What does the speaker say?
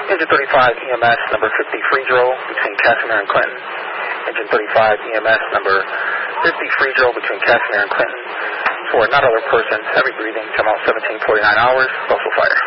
Engine 35 EMS number 50 Freedrille between Casimir and Clinton. Engine 35 EMS number 50 Freedrille between Casimir and Clinton. For not other persons, heavy breathing, time out 1749 hours, also fire.